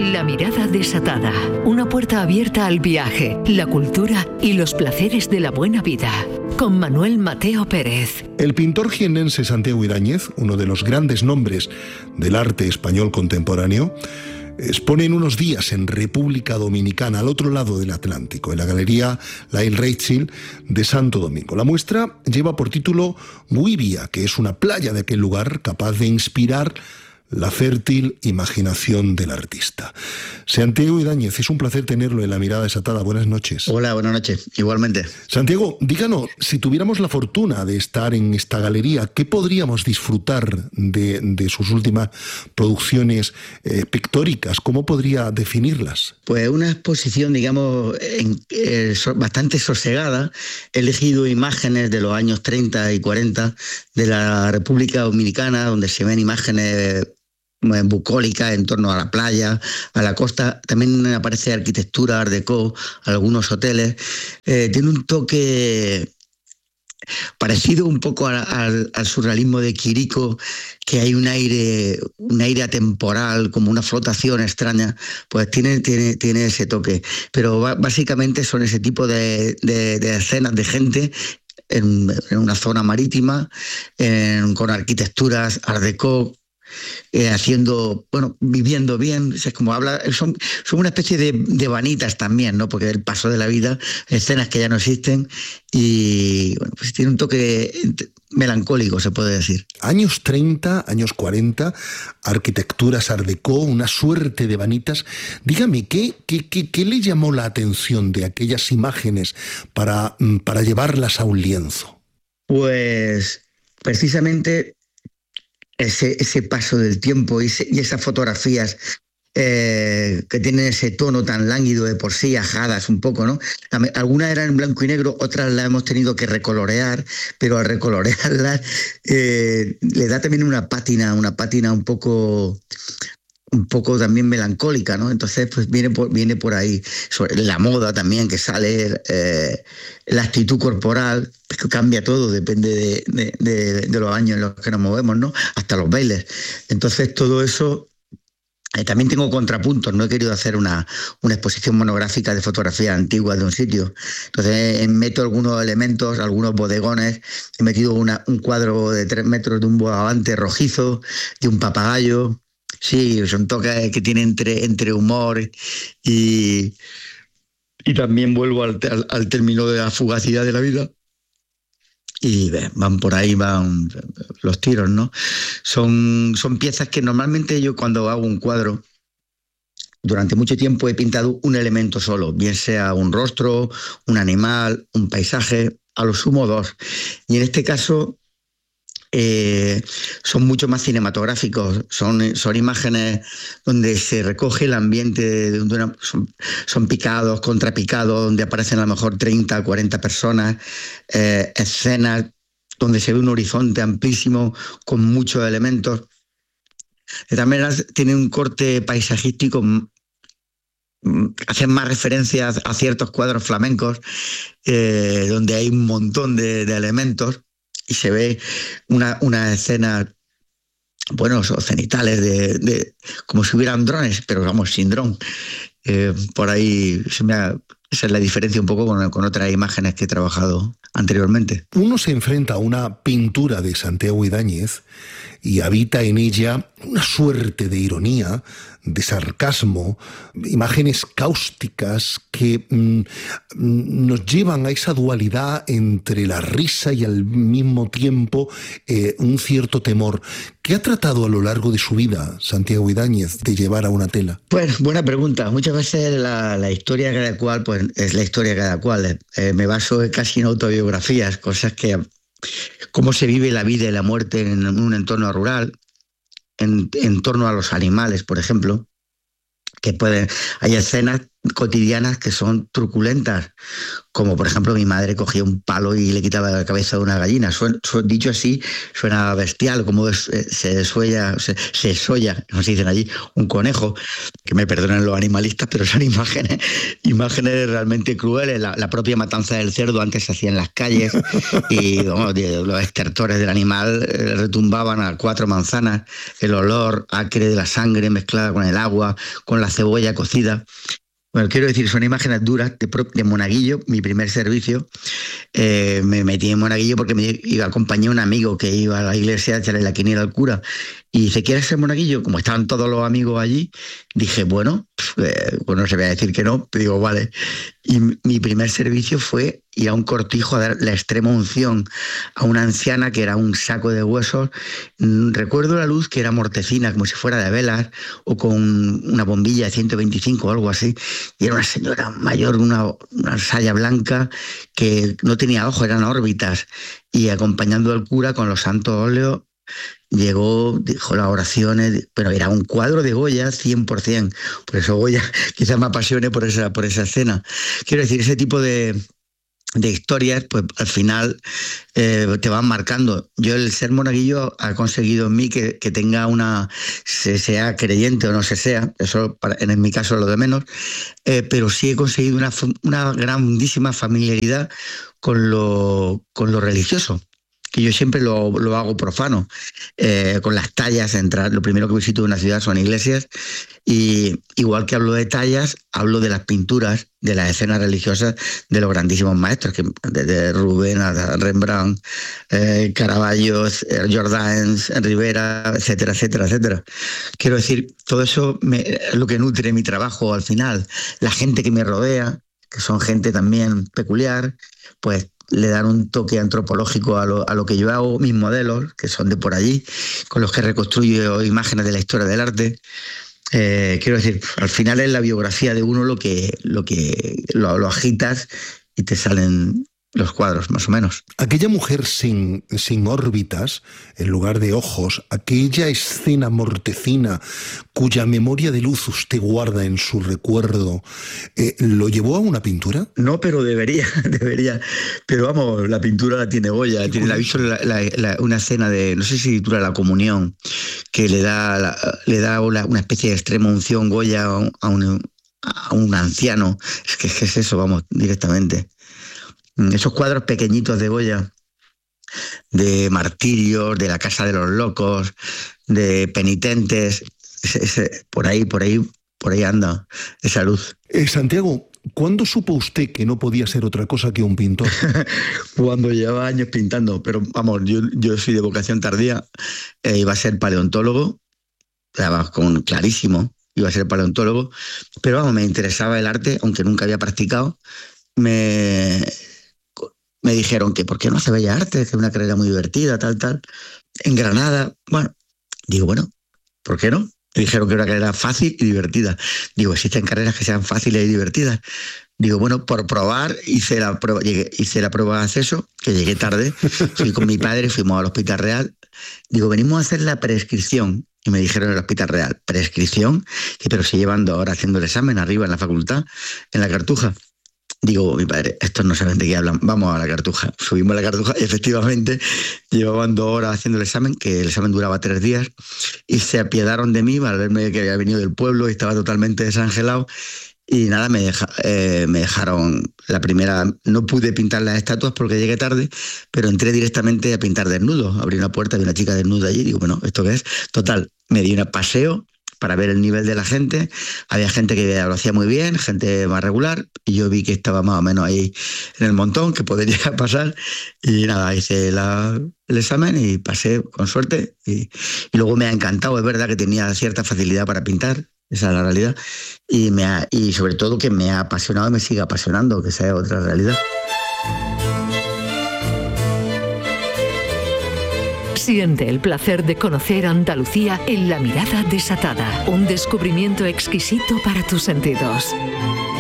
La mirada desatada. Una puerta abierta al viaje, la cultura y los placeres de la buena vida. Con Manuel Mateo Pérez. El pintor jiennense Santiago Ibáñez, uno de los grandes nombres del arte español contemporáneo, expone en unos días en República Dominicana, al otro lado del Atlántico, en la Galería Lael Rachel de Santo Domingo. La muestra lleva por título Güibia, que es una playa de aquel lugar capaz de inspirar la fértil imaginación del artista. Santiago Ibáñez, es un placer tenerlo en La Mirada Desatada. Buenas noches. Hola, buenas noches. Igualmente. Santiago, díganos, si tuviéramos la fortuna de estar en esta galería, ¿qué podríamos disfrutar de sus últimas producciones pictóricas? ¿Cómo podría definirlas? Pues una exposición, digamos, bastante sosegada. He elegido imágenes de los años 30 y 40 de la República Dominicana, donde se ven imágenes bucólica en torno a la playa, a la costa. También aparece arquitectura art déco, algunos hoteles. Tiene un toque parecido un poco al surrealismo de Quirico, que hay un aire atemporal, como una flotación extraña. Pues tiene ese toque. Pero básicamente son ese tipo de escenas de gente en una zona marítima, con arquitecturas art déco, viviendo bien. O sea, como son una especie de vanitas también, ¿no? Porque el paso de la vida, escenas que ya no existen, y bueno, pues tiene un toque melancólico, se puede decir. Años 30, años 40, arquitecturas art déco, una suerte de vanitas. Dígame, ¿qué le llamó la atención de aquellas imágenes para llevarlas a un lienzo? Pues precisamente ese paso del tiempo y esas fotografías que tienen ese tono tan lánguido de por sí, ajadas un poco, ¿no? Algunas eran en blanco y negro, otras las hemos tenido que recolorear, pero al recolorearlas le da también una pátina un poco también melancólica, ¿no? Entonces, pues viene por ahí. Sobre la moda también que sale, la actitud corporal, que cambia todo, depende de los años en los que nos movemos, ¿no? Hasta los bailes. Entonces, todo eso. También tengo contrapuntos, no he querido hacer una exposición monográfica de fotografías antiguas de un sitio. Entonces meto algunos elementos, algunos bodegones. He metido un cuadro de 3 metros de un bogavante rojizo, de un papagayo. Sí, son toques que tiene entre humor y también vuelvo al término de la fugacidad de la vida. Y van por ahí, van los tiros, ¿no? Son piezas que normalmente yo, cuando hago un cuadro, durante mucho tiempo he pintado un elemento solo, bien sea un rostro, un animal, un paisaje, a lo sumo 2. Y en este caso son mucho más cinematográficos, son imágenes donde se recoge el ambiente, son picados, contrapicados, donde aparecen a lo mejor 30 o 40 personas, escenas donde se ve un horizonte amplísimo con muchos elementos. De tal manera, tiene un corte paisajístico, hacen más referencias a ciertos cuadros flamencos, donde hay un montón de elementos. Y se ve una escena, bueno, son cenitales como si hubieran drones, pero vamos, sin dron. Por ahí esa es la diferencia un poco con otras imágenes que he trabajado anteriormente. Uno se enfrenta a una pintura de Santiago Ibáñez y habita en ella una suerte de ironía, de sarcasmo, imágenes cáusticas que nos llevan a esa dualidad entre la risa y al mismo tiempo un cierto temor. ¿Qué ha tratado a lo largo de su vida Santiago Ibáñez de llevar a una tela? Pues buena pregunta. Muchas veces la historia de cada cual pues es la historia de cada cual. Me baso casi en autobiografías, cosas que cómo se vive la vida y la muerte en un entorno rural, en torno a los animales, por ejemplo, que hay escenas cotidianas que son truculentas, como por ejemplo mi madre cogía un palo y le quitaba la cabeza de una gallina. Dicho así, suena bestial, como se desolla, como se dicen allí, un conejo, que me perdonen los animalistas, pero son imágenes realmente crueles. La propia matanza del cerdo antes se hacía en las calles y los estertores del animal retumbaban a 4 manzanas, el olor acre de la sangre mezclada con el agua, con la cebolla cocida. Bueno, quiero decir, son imágenes duras de Monaguillo, mi primer servicio. Me metí en Monaguillo porque me acompañé a un amigo que iba a la iglesia a echarle la quiniela al cura. Y dice, ¿quieres ser monaguillo? Como estaban todos los amigos allí, dije, bueno, no se voy a decir que no, pero digo, vale. Y mi primer servicio fue ir a un cortijo a dar la extrema unción a una anciana que era un saco de huesos. Recuerdo la luz que era mortecina, como si fuera de velas, o con una bombilla de 125 o algo así. Y era una señora mayor, una saya blanca, que no tenía ojos, eran órbitas. Y acompañando al cura con los santos óleos, llegó, dijo las oraciones, pero era un cuadro de Goya 100%. Por eso Goya quizás me apasione por esa escena. Quiero decir, ese tipo de historias, pues al final te van marcando. Yo, el ser monaguillo ha conseguido en mí que tenga sea creyente o no se sea, eso en mi caso es lo de menos, pero sí he conseguido una grandísima familiaridad con lo religioso, que yo siempre lo hago profano, con las tallas. Lo primero que visito de una ciudad son iglesias, y igual que hablo de tallas, hablo de las pinturas, de las escenas religiosas de los grandísimos maestros, desde Rubén a Rembrandt, Caravaggio, Jordaens, Rivera, etcétera, etcétera, etcétera. Quiero decir, todo eso es lo que nutre mi trabajo al final. La gente que me rodea, que son gente también peculiar, pues le dan un toque antropológico a lo que yo hago, mis modelos, que son de por allí, con los que reconstruyo imágenes de la historia del arte. Quiero decir, al final es la biografía de uno lo que lo agitas y te salen los cuadros, más o menos. Aquella mujer sin órbitas, en lugar de ojos, aquella escena mortecina cuya memoria de luz usted guarda en su recuerdo, ¿lo llevó a una pintura? No, pero debería. Pero vamos, la pintura la tiene Goya. La visto una escena de, no sé si titula La Comunión, que le da una especie de extrema unción Goya a un anciano. Es que es eso, vamos, directamente. Esos cuadros pequeñitos de Goya, de martirios, de la Casa de los Locos, de penitentes, por ahí anda esa luz. Santiago, ¿cuándo supo usted que no podía ser otra cosa que un pintor? Cuando llevaba años pintando, pero vamos, yo soy de vocación tardía, iba a ser paleontólogo, clarísimo, iba a ser paleontólogo, pero vamos, me interesaba el arte, aunque nunca había practicado. Me dijeron que por qué no hace Bellas Artes, que es una carrera muy divertida, tal. En Granada, digo, ¿por qué no? Me dijeron que era una carrera fácil y divertida. Digo, ¿existen carreras que sean fáciles y divertidas? Digo, bueno, por probar, hice la prueba de acceso, que llegué tarde, fui con mi padre, fuimos al Hospital Real. Digo, venimos a hacer la prescripción. Y me dijeron en el Hospital Real, ¿prescripción? Pero si llevan 2 horas haciendo el examen arriba en la facultad, en la Cartuja. Digo, mi padre, estos no saben de qué hablan, vamos a la Cartuja. Subimos a la Cartuja y efectivamente llevaban 2 horas haciendo el examen, que el examen duraba 3 días, y se apiadaron de mí al verme que había venido del pueblo y estaba totalmente desangelado. Y nada, me dejaron la primera. No pude pintar las estatuas porque llegué tarde, pero entré directamente a pintar desnudos. Abrí una puerta, vi una chica desnuda allí y digo, bueno, ¿esto qué es? Total, me di un paseo para ver el nivel de la gente. Había gente que lo hacía muy bien, gente más regular, y yo vi que estaba más o menos ahí en el montón, que podría pasar, y nada, hice el examen y pasé con suerte, y luego me ha encantado. Es verdad que tenía cierta facilidad para pintar, esa es la realidad, y sobre todo que me ha apasionado y me sigue apasionando, que esa es otra realidad. Siente el placer de conocer Andalucía en La Mirada Desatada, un descubrimiento exquisito para tus sentidos.